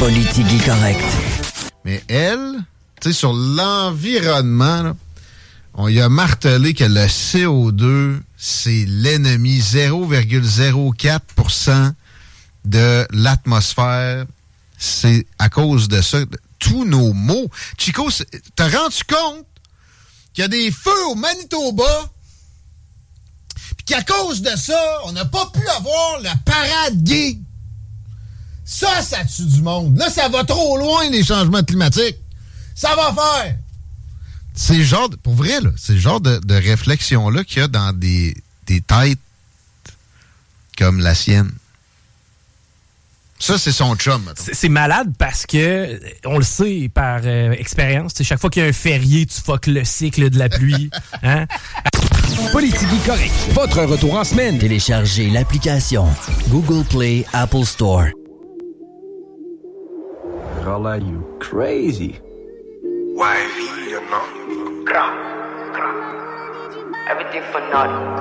Politique correct. Mais elle, tu sais, sur l'environnement, là, on y a martelé que le CO2, c'est l'ennemi. 0,04% de l'atmosphère. C'est à cause de ça. Tous nos maux. Chico, t'as rendu compte qu'il y a des feux au Manitoba, puis qu'à cause de ça, on n'a pas pu avoir la parade gay. Ça tue du monde. Là, ça va trop loin, les changements climatiques. Ça va faire. C'est le genre, pour vrai, là, c'est le genre de réflexion-là qu'il y a dans des têtes comme la sienne. Ça, c'est son chum. C'est malade parce que, on le sait par expérience, chaque fois qu'il y a un férié, tu fuck le cycle de la pluie. Hein? Politique correct. Votre retour en semaine. Téléchargez l'application Google Play, Apple Store. Rala, you crazy. Wifey, you know. Everything for naughty.